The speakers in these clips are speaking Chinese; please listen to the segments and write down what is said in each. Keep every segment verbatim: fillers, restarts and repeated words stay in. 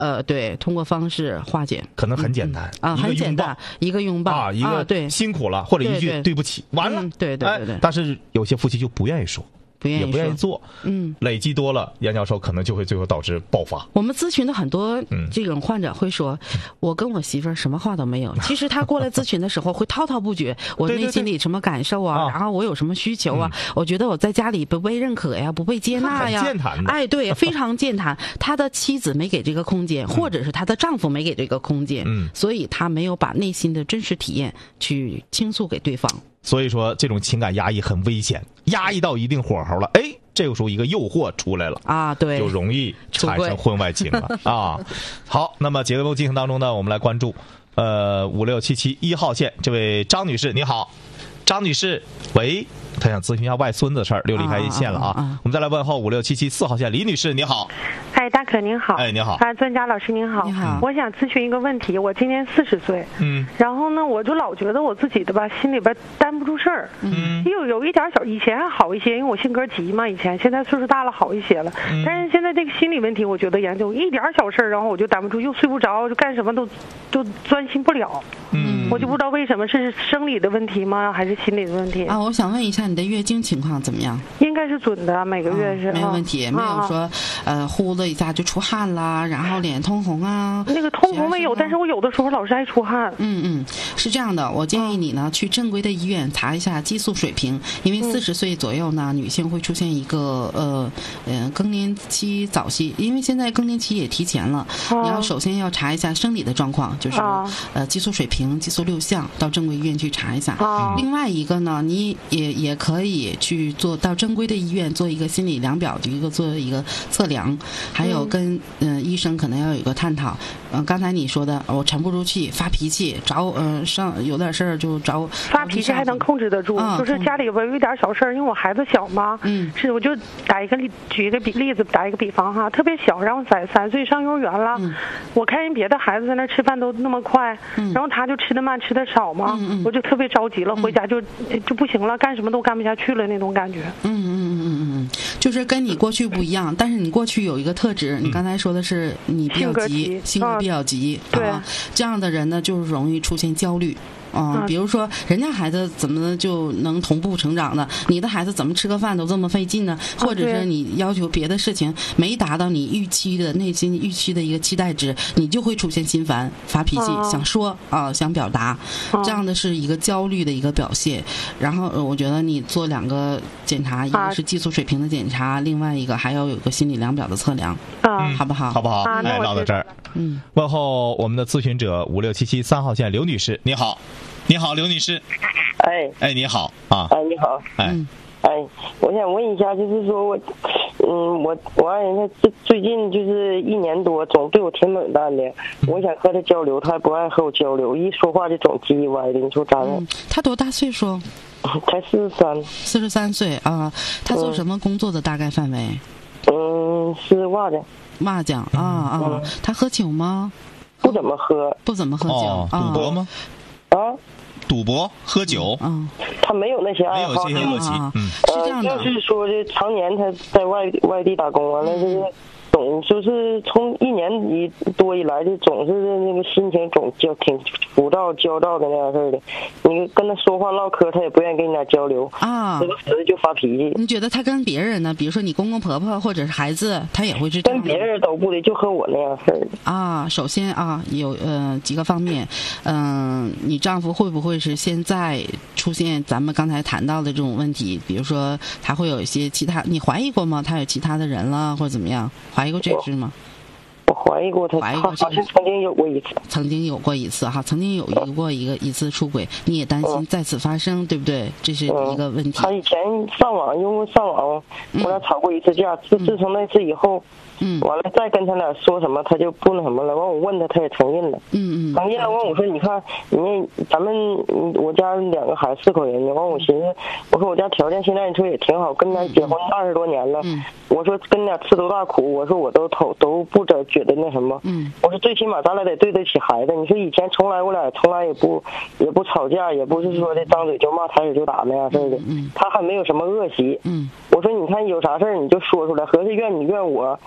呃，对，通过方式化解， 可能很简单、 嗯、啊，很简单，一个拥抱啊，一个对辛苦了，或者一句对不起，完了， 嗯、对对对对、 哎。但是有些夫妻就不愿意说。 不愿意也不愿意做， 嗯， 累积多了，杨教授可能就会最后导致爆发。 我们咨询的很多这种患者会说，嗯、我跟我媳妇儿什么话都没有。其实他过来咨询的时候会滔滔不绝，我内心里什么感受啊， 对对对， 然后我有什么需求啊、嗯，我觉得我在家里不被认可呀，不被接纳呀， 很健谈的， 哎，对，非常健谈。他的妻子没给这个空间，或者是他的丈夫没给这个空间，嗯，所以他没有把内心的真实体验去倾诉给对方。 所以说，这种情感压抑很危险，压抑到一定火候了，哎，这个时候一个诱惑出来了啊，对， 就容易产生婚外情了啊。好，那么节目进行当中呢，我们来关注，呃，五六七七一号线这位张女士，你好，张女士，喂，她想咨询一下外孙子的事儿，又离开线了啊。啊啊啊我们再来问候五六七七四号线李女士，你好。 哎，大可您好。 哎，你好。 哎，专家老师您好。 你好。 我想咨询一个问题，我今年四十岁。 嗯。 然后呢，我就老觉得我自己的吧，心里边担不住事儿。 嗯。 又有一点小，以前还好一些，因为我性格急嘛，以前现在岁数大了好一些了。嗯。但是现在这个心理问题，我觉得严重，一点小事儿，然后我就担不住，又睡不着，就干什么都都专心不了。 嗯。 我就不知道为什么是生理的问题吗，还是心理的问题？ 啊，我想问一下你的月经情况怎么样？ 应该是准的，每个月是、 啊、没有问题，啊、没有说呃呼的一下就出汗啦，然后脸通红啊。 那个通红没有，但是我有的时候老是爱出汗。 嗯嗯，是这样的，我建议你呢去正规的医院查一下激素水平，因为四十岁左右呢，女性会出现一个呃呃更年期早期，因为现在更年期也提前了，啊、你要首先要查一下生理的状况，就是、啊、呃激素水平、激素六项，到正规医院去查一下。 啊、 另外一个呢，你也也可以去做到正规的医院做一个心理量表的一个做一个测量，还有跟嗯、呃、医生可能要有一个探讨。嗯、呃，刚才你说的，我沉不住气，发脾气，找呃上有点事儿就找发脾气还能控制得住， 嗯、 就是家里边有一点小事儿，因为我孩子小嘛， 嗯， 是我就打一个例，举一个比例子，打一个比方哈，特别小，然后三三岁上幼儿园了， 嗯、 我看人别的孩子在那吃饭都那么快， 嗯、 然后他就吃的慢，吃的少嘛， 嗯嗯、 我就特别着急了，回家就就不行了，干什么都干不下去了那种感觉。 嗯嗯嗯嗯嗯，就是跟你过去不一样，但是你过去有一个特质，你刚才说的是你比较急，性格比较急， 对啊，这样的人呢，就是容易出现焦虑。嗯，比如说人家孩子怎么就能同步成长呢？你的孩子怎么吃个饭都这么费劲呢？或者是你要求别的事情没达到你预期的内心预期的一个期待值，你就会出现心烦、发脾气，想说啊，想表达，这样的是一个焦虑的一个表现。然后我觉得你做两个检查，一个是激素水平的检查，另外一个还要有个心理量表的测量， 啊， 好不好？ 好不好？哎，唠到这儿， 嗯， 问候我们的咨询者五六七七三号线刘女士，你好。你好，刘女士。 哎哎，你好啊！ 哎，你好。 哎哎，我想问一下，就是说我，嗯，我我爱人他最最近就是一年多，总对我挺冷淡的。我想和他交流，他不爱和我交流，一说话就总叽歪的。你说咋的？ 嗯、他多大岁数？ 才四十三。 四十三岁啊！他做什么工作的大概范围？ 嗯，是袜匠。 袜匠啊啊！ 嗯、 他喝酒吗？ 不怎么喝。 不怎么喝酒。 哦、赌博吗？ 啊。 赌博、喝酒， 嗯， 他没有那些爱好， 没有这些恶习，嗯， 是这样的。 要是说这常年他在外外地打工，完了就是总就是从一年一多以来，就总是那个心情总就挺浮躁、焦躁的那样式的。你跟他说话唠嗑，他也不愿意跟你俩交流啊， 时不时就发脾气。 你觉得他跟别人呢？比如说你公公婆婆或者是孩子，他也会是这样跟别人都不得，就和我那样式的啊。首先啊，有呃几个方面，嗯、呃，你丈夫会不会是现在出现咱们刚才谈到的这种问题？比如说他会有一些其他，你怀疑过吗？他有其他的人了，或者怎么样？怀疑过这事吗？ 我怀疑过他， 怀疑过好像曾经有过一次， 曾经有过一次哈，曾经有过一个一次出轨，你也担心再次发生，嗯、对不对？这是一个问题。 他以前上网，因为上网，我俩吵过一次架，自、嗯、自从那次以后。 嗯， 完了再跟他俩说什么，他就不那什么了。完我问他，他也承认了。 嗯嗯， 承认了。完我说，你看，你咱们我家两个孩子四口人呢。完我寻思，我说我家条件现在你说也挺好，跟他结婚二十多年了。 嗯， 我说跟俩吃多大苦，我说我都都都不觉觉得那什么。 嗯， 我说最起码咱俩得对得起孩子。你说以前从来我俩从来也不也不吵架，也不是说的张嘴就骂，抬手就打那样式的。 嗯， 他还没有什么恶习。 嗯， 我说你看有啥事儿你就说出来，合适怨你怨我。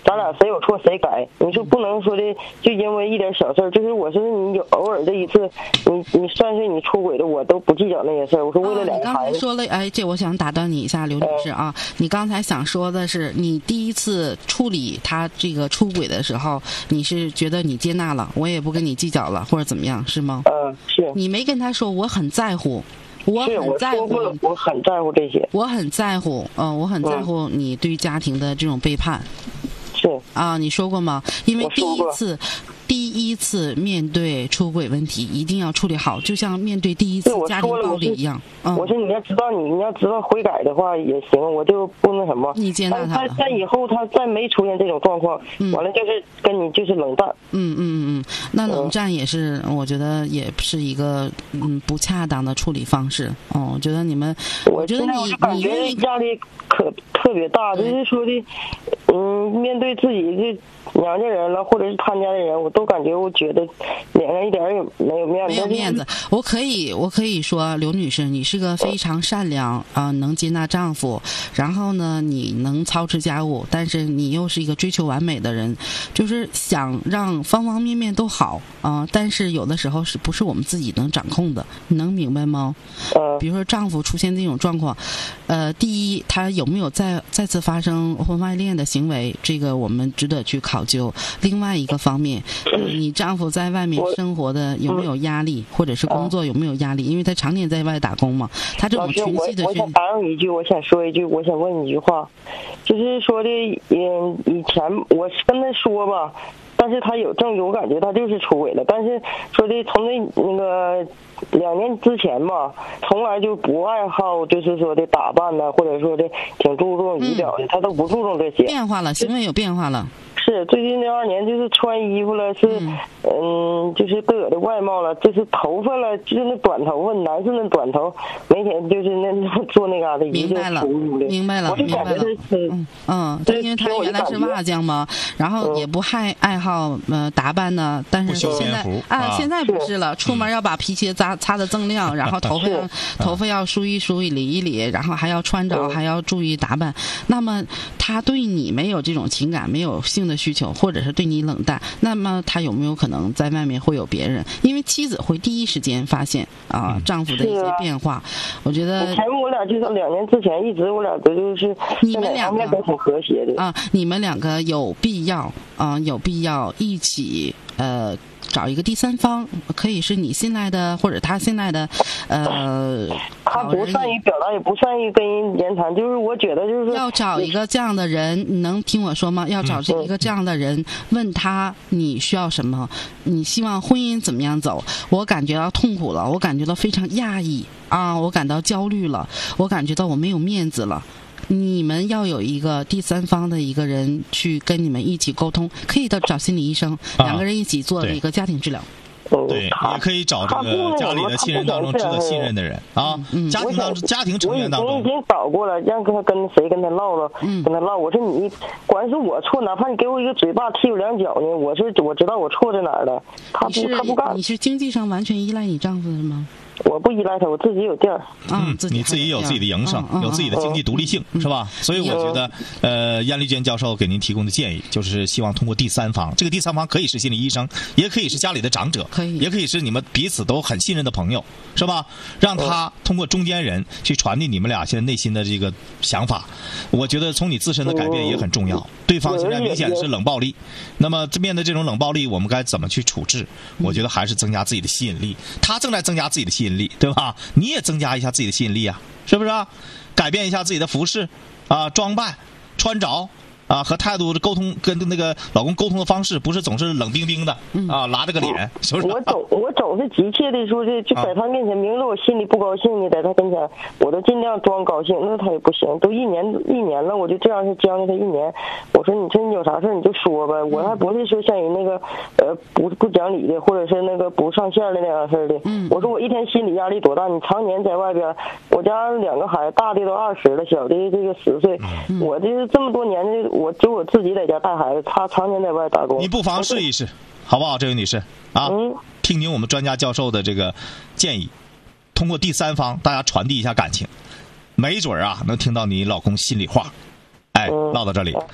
咱俩谁有错谁改。你说不能说的，就因为一点小事儿，就是我说你有偶尔的一次，你你算是你出轨的，我都不计较那些事儿。我说为了两个孩子。 啊、你刚才说了，哎，这我想打断你一下，刘女士啊，嗯、你刚才想说的是，你第一次处理他这个出轨的时候，你是觉得你接纳了，我也不跟你计较了，或者怎么样，是吗？ 嗯，是。 你没跟他说我很在乎。我很在乎， 我很在乎这些。 我很在乎，嗯、呃，我很在乎你对于家庭的这种背叛。 是啊，你说过吗？因为第一次，第一次面对出轨问题，一定要处理好，就像面对第一次家庭暴力一样。 嗯，我说你要知道，你你要知道悔改的话也行，我就不那什么。 你接纳他了。 但以后他再没出现这种状况，嗯、完了就是跟你就是冷战。 嗯嗯嗯，那冷战也是，嗯、我觉得也是一个嗯不恰当的处理方式。哦，我觉得你们， 我觉得你你觉得压力可特别大，就是说的，嗯，面对自己这娘家人了，或者是他家的人，我都感觉我觉得脸上一点也没有面子。 没有面子，我可以我可以说，刘女士，你是个非常善良啊、呃，能接纳丈夫，然后呢，你能操持家务，但是你又是一个追求完美的人，就是想让方方面面都好啊、呃。但是有的时候是不是我们自己能掌控的？你能明白吗？ 呃， 比如说丈夫出现这种状况，呃，第一，他有没有再再次发生婚外恋的行为？这个我们值得去考究。另外一个方面，呃、你丈夫在外面生活的有没有压力，或者是工作有没有压力？因为他常年在外打工嘛，他这种群系的。 我我想打扰一句，我想说一句，我想问你一句话，就是说的，嗯，以前我跟他说吧。但是他有证据，我感觉他就是出轨了。但是说的从那那个两年之前吧，从来就不爱好，就是说的打扮呢，或者说的挺注重仪表的，嗯、他都不注重这些。 变化了，行为有变化了。 是最近这二年，就是穿衣服了，是 嗯, 嗯，就是各有的外貌了，就是头发了，就是那短头发，男生的短头，每天就是那做那嘎达， 明白了，明白了，明白了。嗯嗯，对，因为他原来是瓦匠嘛，然后也不爱爱好呃打扮呢，但是现在啊，现在不是了，出门要把皮鞋擦擦得锃亮，然后头发头发要梳一梳、理一理，然后还要穿着，还要注意打扮。那么他对你没有这种情感，没有性的需求，或者是对你冷淡，那么他有没有可能在外面会有别人？因为妻子会第一时间发现啊、呃、丈夫的一些变化。我觉得前我俩就是两年之前一直我俩都就是你们两个都挺和谐的啊，你们两个有必要啊、呃、有必要一起呃。找一个第三方，可以是你信赖的，或者他信赖的，呃， 他不善于表达，也不善于跟人言谈，就是我觉得就是要找一个这样的人，你能听我说吗？要找这一个这样的人，问他你需要什么，你希望婚姻怎么样走？我感觉到痛苦了，我感觉到非常压抑啊，我感到焦虑了，我感觉到我没有面子了。你们要有一个第三方的一个人去跟你们一起沟通，可以到找心理医生，啊、两个人一起做一个家庭治疗。 对，也可以找这个家里的亲人当中值得信任的人啊，嗯、家庭当中家庭成员当中。 我已经找过了，让他跟谁跟他唠了，嗯、跟他唠。我说你，管是我错，哪怕你给我一个嘴巴踢我两脚呢，我是我知道我错在哪儿了。他不他不干。 你是经济上完全依赖你丈夫的吗？ 我不依赖他，我自己有店儿。 嗯，你自己有自己的营生，嗯、有自己的经济独立性，嗯、是吧？所以我觉得，呃，燕丽娟教授给您提供的建议，就是希望通过第三方，这个第三方可以是心理医生，也可以是家里的长者， 可以， 也可以是你们彼此都很信任的朋友，是吧？让他通过中间人去传递你们俩现在内心的这个想法。我觉得从你自身的改变也很重要。对方现在明显是冷暴力，那么面对这种冷暴力，我们该怎么去处置？我觉得还是增加自己的吸引力。他正在增加自己的吸引力，对吧？你也增加一下自己的吸引力啊，是不是啊？改变一下自己的服饰啊、装扮、穿着啊和态度沟通，跟那个老公沟通的方式，不是总是冷冰冰的啊，拉着个脸，是不是？ 我总我总是急切的说的，就在他面前，明知我心里不高兴的，在他跟前，我都尽量装高兴，那他也不行。都一年一年了，我就这样是将就他一年。我说你说你有啥事你就说吧，我还不是说像你那个呃不不讲理的，或者是那个不上线的那样式的。我说我一天心理压力多大？你常年在外边，我家两个孩子，大的都二十了，小的这个十岁，我这这么多年的。我就我自己在家带孩子，他常年在外打工。 你不妨试一试，好不好，这位女士啊？ 嗯， 听听我们专家教授的这个建议，通过第三方，大家传递一下感情，没准啊能听到你老公心里话。哎，唠到这里。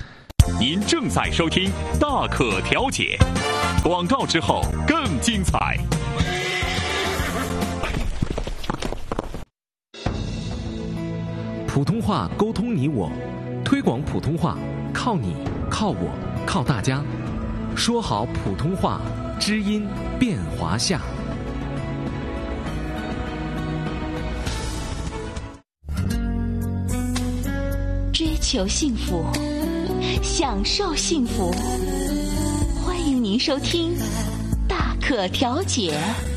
您正在收听大可调解，广告之后更精彩。 普通话沟通你我，推广普通话靠你靠我靠大家，说好普通话，知音变华夏。 追求幸福，享受幸福，欢迎您收听大可调解。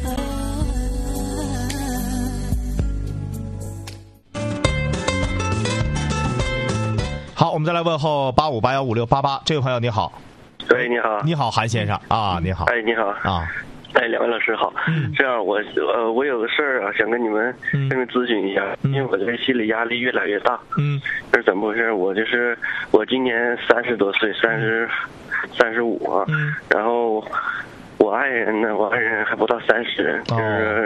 好，我们再来问候八五八幺五六八八这位朋友，你好。 喂，你好。 你好，韩先生啊，你好。 哎，你好啊。 哎，两位老师好。嗯、这样我呃我有个事儿啊，想跟你们跟你们咨询一下，嗯、因为我这个心理压力越来越大。嗯。这是怎么回事？我就是我今年三十多岁，三十三十五啊。嗯。然后我爱人呢，我爱人还不到三十，就是、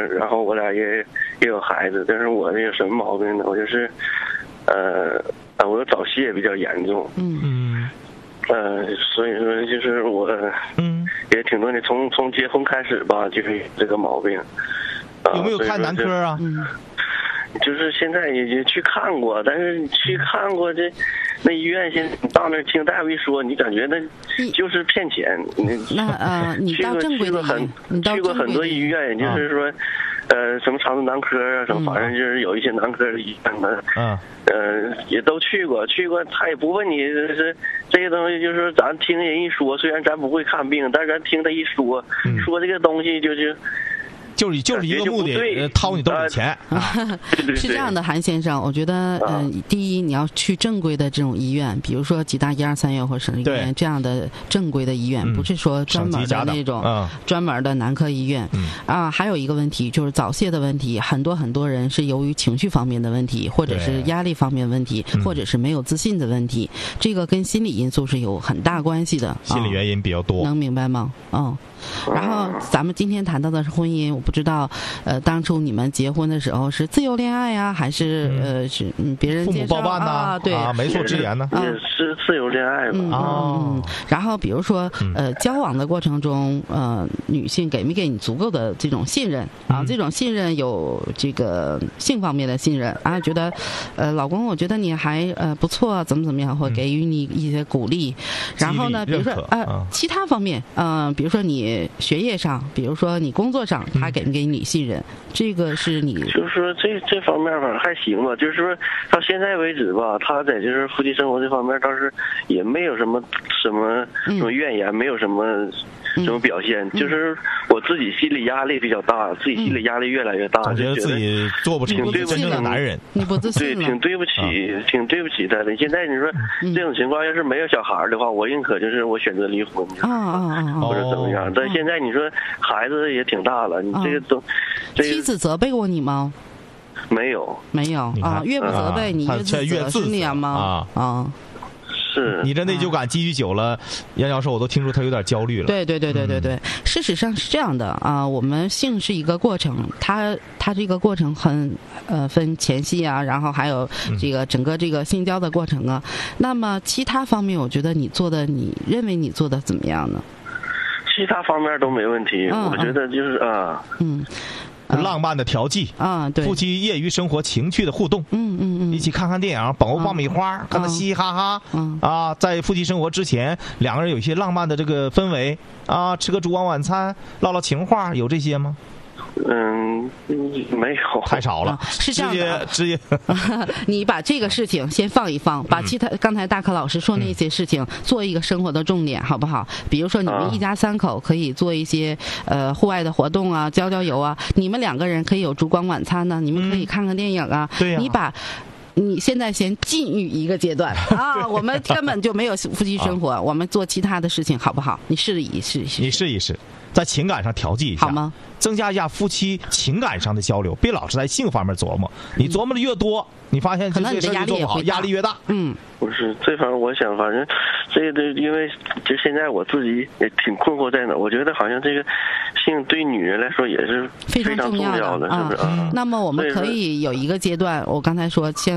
哦、然后我俩也也有孩子，但是我这有什么毛病呢？我就是呃呃我早泄也比较严重。嗯嗯。呃，所以说就是我，嗯，也挺多年，从从结婚开始吧，就是这个毛病。 呃、有没有看男科啊？ 嗯，就是现在也也去看过，但是去看过这那医院，现在到那听大夫一说，你感觉那就是骗钱。 那呃，你到正规的医院， 你去过很多医院，也就是说。呃，什么肠子男科啊，什么，反正就是有一些男科的医院的，嗯，呃，也都去过，去过，他也不问你是这些东西，就是咱听人一说，虽然咱不会看病，但是咱听他一说，嗯、说这个东西就是。 就是就是一个目的，掏你兜里钱。 是这样的，韩先生，我觉得，嗯、呃，第一，你要去正规的这种医院，比如说几大一二三院或省医院这样的正规的医院，不是说专门的那种专门的男科医院。嗯、啊，还有一个问题就是早泄的问题，很多很多人是由于情绪方面的问题，或者是压力方面问题，或者是没有自信的问题，这个跟心理因素是有很大关系的。 心理原因比较多， 能明白吗？嗯。然后咱们今天谈到的是婚姻，我不知道，呃，当初你们结婚的时候是自由恋爱呀，还是、嗯、呃是嗯别人介绍父母包办呢？ 啊，对， 啊，媒妁之言呢？ 也是自由恋爱吧？ 嗯、哦、嗯。然后比如说，呃，交往的过程中，呃，女性给没给你足够的这种信任啊？这种信任有这个性方面的信任啊，觉得，呃，老公，我觉得你还呃不错，怎么怎么样，或给予你一些鼓励。然后呢，比如说啊、呃，其他方面，嗯、呃，比如说你。学业上，比如说你工作上，他给没给你信任？嗯、这个是你就是说这这方面反正还行吧。就是说到现在为止吧，他在就是夫妻生活这方面倒是也没有什么什么什么怨言，嗯、没有什么什么表现。嗯、就是我自己心理压力比较大，自己心理压力越来越大， 我觉得自己做不成真正的男人。 你不自信了？对，挺对不起，嗯、挺对不起他的。现在你说、嗯、这种情况要是没有小孩的话，我认可就是我选择离婚，啊啊啊，或者怎么样。但现在你说孩子也挺大了，你这个都，哦、这个、 妻子责备过你吗？ 没有， 没有啊，越不责备，啊、你越自责是那样吗？啊啊。 是你这内疚感积蓄久了，杨教授我都听出他有点焦虑了。 对对对对对对，嗯、事实上是这样的啊，我们性是一个过程，它它这个过程很呃分前戏啊，然后还有这个整个这个性交的过程啊。嗯、那么其他方面，我觉得你做的，你认为你做的怎么样呢？ 其他方面都没问题，嗯、我觉得就是啊， 嗯。 浪漫的调剂啊，对， 夫妻业余生活情趣的互动， 嗯嗯嗯， 一起看看电影，捧个爆米花，嗯、看他嘻嘻哈哈，嗯啊，在夫妻生活之前，两个人有一些浪漫的这个氛围啊，吃个烛光晚餐，唠唠情话，有这些吗？ 嗯，没有， 太少了。 啊、是这样的， 直接， 你把这个事情先放一放，把其他刚才大柯老师说那些事情、嗯、做一个生活的重点，好不好？比如说你们一家三口可以做一些、啊、呃户外的活动啊，郊郊游啊，你们两个人可以有烛光晚餐呢、啊，你们可以看看电影啊。 嗯、对呀、啊， 你把。你现在先禁欲一个阶段啊，我们根本就没有夫妻生活，啊、我们做其他的事情好不好？你试一试， 你试一试，在情感上调剂一下， 好吗？ 增加一下夫妻情感上的交流，别老是在性方面琢磨。你琢磨的越多，你发现可能你的压力也会压力越大。 嗯， 不是这方面，我想反正这个，因为就现在我自己也挺困惑在哪，我觉得好像这个性对女人来说也是非常重要的，是不是？ 啊、那么我们可以有一个阶段，我刚才说，先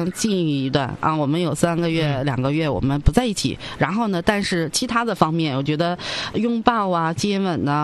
常近一段啊，我们有三个月、两个月我们不在一起，然后呢，但是其他的方面，我觉得拥抱啊、接吻啊。